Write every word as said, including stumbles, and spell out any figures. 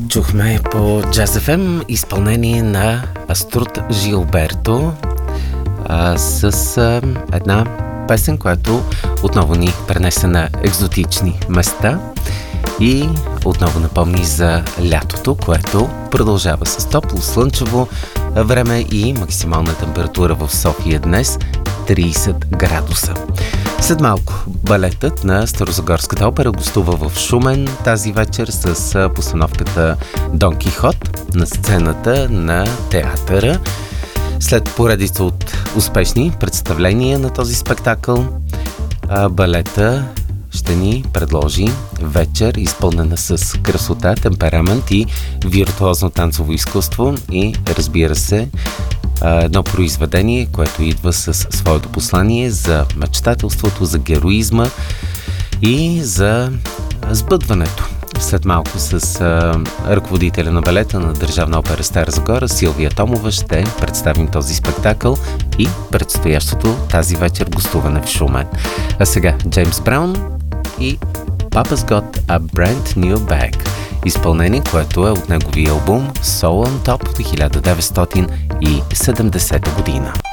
Чухме по Jazz еф ем изпълнение на Аструд Жилберто а, с а, една песен, която отново ни пренесе на екзотични места и отново напомни за лятото, което продължава с топло, слънчево време и максимална температура в София днес трийсет градуса. След малко балетът на Старозагорската опера гостува в Шумен тази вечер с постановката Дон Кихот на сцената на театъра. След поредица от успешни представления на този спектакъл, балета ще ни предложи вечер, изпълнена с красота, темперамент и виртуозно танцово изкуство и, разбира се, едно произведение, което идва с своето послание за мечтателството, за героизма и за сбъдването. След малко с а, ръководителя на балета на Държавна опера Стара Загора Силвия Томова ще представим този спектакъл и предстоящото тази вечер гостуване в Шумен. А сега Джеймс Браун и Papa's Got a Brand New Bag. Изпълнение, което е от неговия албум Soul on Top от хиляда деветстотин и седемдесета година.